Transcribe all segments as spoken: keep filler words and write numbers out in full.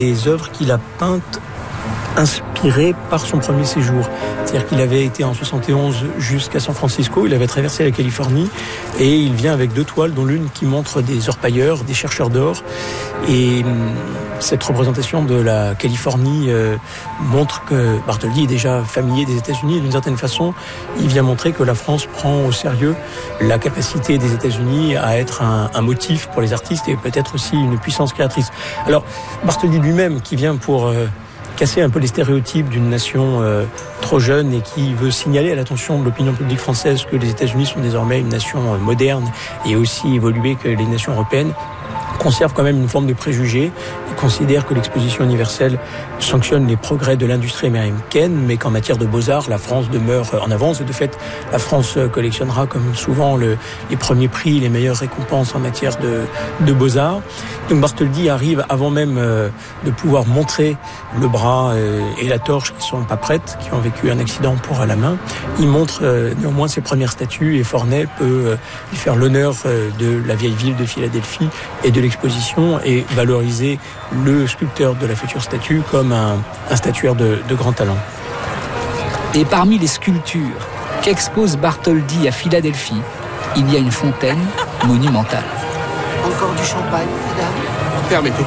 des œuvres qu'il a peintes inspiré par son premier séjour. C'est-à-dire qu'il avait été en soixante et onze jusqu'à San Francisco, il avait traversé la Californie et il vient avec deux toiles, dont l'une qui montre des orpailleurs, des chercheurs d'or. Et cette représentation de la Californie euh, montre que Bartholdi est déjà familier des États-Unis. D'une certaine façon, il vient montrer que la France prend au sérieux la capacité des États-Unis à être un, un motif pour les artistes et peut-être aussi une puissance créatrice. Alors, Bartholdi lui-même, qui vient pour euh, casser un peu les stéréotypes d'une nation euh, trop jeune et qui veut signaler à l'attention de l'opinion publique française que les États-Unis sont désormais une nation euh, moderne et aussi évoluée que les nations européennes, conserve quand même une forme de préjugé. Il considère que l'exposition universelle sanctionne les progrès de l'industrie américaine, mais qu'en matière de beaux-arts, la France demeure en avance. Et de fait, la France collectionnera comme souvent le, les premiers prix, les meilleures récompenses en matière de, de beaux-arts. Donc Bartholdi arrive avant même euh, de pouvoir montrer le bras euh, et la torche qui sont pas prêtes, qui ont vécu un accident pour à la main. Il montre euh, néanmoins ses premières statues et Forney peut euh, lui faire l'honneur euh, de la vieille ville de Philadelphie et de l'exposition et valoriser le sculpteur de la future statue comme un, un statuaire de, de grand talent. Et parmi les sculptures qu'expose Bartholdi à Philadelphie, il y a une fontaine monumentale. Encore du champagne, madame ? Permettez.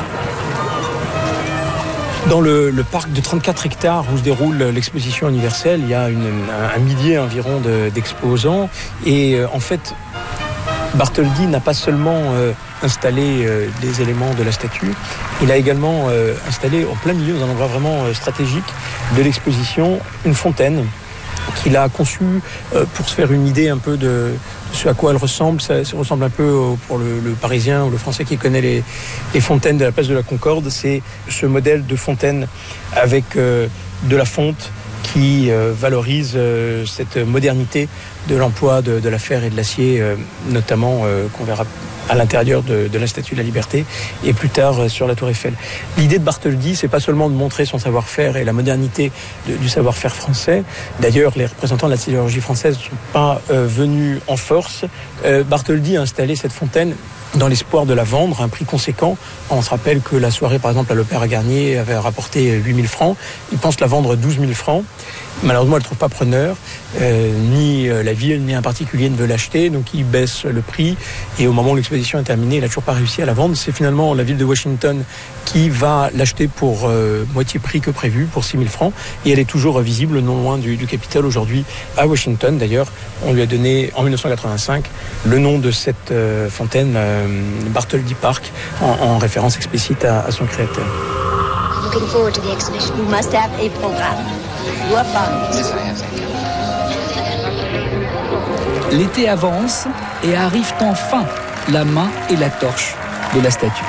Dans le, le parc de trente-quatre hectares où se déroule l'exposition universelle, il y a une, un, un millier environ de, d'exposants et euh, en fait, Bartholdi n'a pas seulement euh, installé euh, des éléments de la statue, il a également euh, installé au plein milieu, dans un endroit vraiment euh, stratégique de l'exposition, une fontaine qu'il a conçue euh, pour se faire une idée un peu de ce à quoi elle ressemble. Ça, ça ressemble un peu au, pour le, le Parisien ou le Français qui connaît les, les fontaines de la place de la Concorde. C'est ce modèle de fontaine avec euh, de la fonte qui euh, valorise euh, cette modernité de l'emploi de, de la fer et de l'acier, euh, notamment euh, qu'on verra à l'intérieur de, de la Statue de la Liberté et plus tard euh, sur la Tour Eiffel. L'idée de Bartholdi, c'est pas seulement de montrer son savoir-faire et la modernité de, du savoir-faire français. D'ailleurs, les représentants de la sidérurgie française ne sont pas euh, venus en force. Euh, Bartholdi a installé cette fontaine dans l'espoir de la vendre à un prix conséquent. On se rappelle que la soirée, par exemple, à l'Opéra Garnier avait rapporté huit mille francs. Il pense la vendre douze mille francs. Malheureusement, elle ne trouve pas preneur. Euh, ni la ville, ni un particulier ne veut l'acheter. Donc, il baisse le prix. Et au moment où l'exposition est terminée, il n'a toujours pas réussi à la vendre. C'est finalement la ville de Washington qui va l'acheter pour euh, moitié prix que prévu, pour six mille francs. Et elle est toujours visible non loin du, du Capitole aujourd'hui à Washington. D'ailleurs, on lui a donné en dix-neuf cent quatre-vingt-cinq le nom de cette euh, fontaine, euh, Bartholdi Park, en, en référence explicite à, à son créateur. Looking forward to the exhibition. You must have a program. You are fine. Yes, I have that. L'été avance et arrivent enfin la main et la torche de la statue.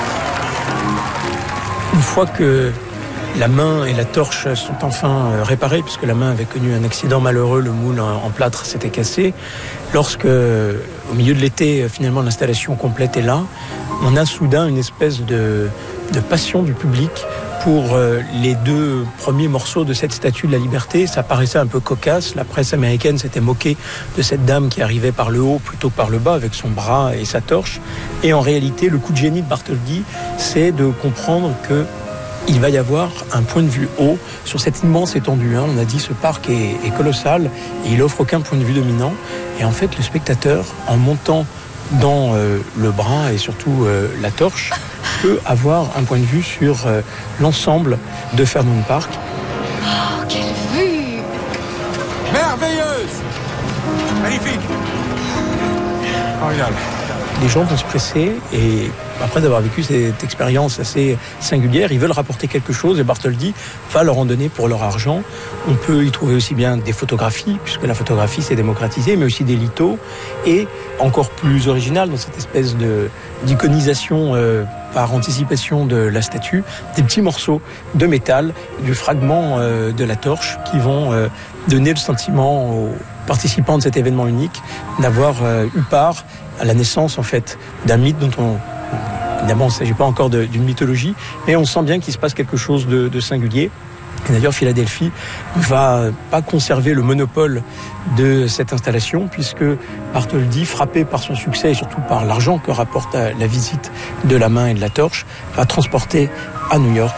Une fois que la main et la torche sont enfin réparées, puisque la main avait connu un accident malheureux, le moule en plâtre s'était cassé, lorsque, au milieu de l'été, finalement l'installation complète est là, on a soudain une espèce de, de passion du public pour les deux premiers morceaux de cette statue de la Liberté. Ça paraissait un peu cocasse. La presse américaine s'était moquée de cette dame qui arrivait par le haut plutôt que par le bas avec son bras et sa torche. Et en réalité, le coup de génie de Bartholdi, c'est de comprendre que il va y avoir un point de vue haut sur cette immense étendue. On a dit ce parc est, est colossal et il offre aucun point de vue dominant. Et en fait, le spectateur, en montant dans euh, le bras et surtout euh, la torche, peut avoir un point de vue sur euh, l'ensemble de Fairmount Park. Oh, quelle vue! Merveilleuse! Magnifique! Formidable. Les gens vont se presser et après avoir vécu cette expérience assez singulière, ils veulent rapporter quelque chose et Bartholdi va leur en donner pour leur argent. On peut y trouver aussi bien des photographies, puisque la photographie s'est démocratisée, mais aussi des lithos et encore plus original dans cette espèce de, d'iconisation euh, par anticipation de la statue, des petits morceaux de métal, du fragment euh, de la torche qui vont euh, donner le sentiment aux participants de cet événement unique d'avoir euh, eu part à la naissance en fait d'un mythe dont on évidemment il ne s'agit pas encore de, d'une mythologie, mais on sent bien qu'il se passe quelque chose de, de singulier. Et d'ailleurs, Philadelphie ne va pas conserver le monopole de cette installation, puisque Bartholdi, frappé par son succès et surtout par l'argent que rapporte la visite de la main et de la torche, va transporter à New York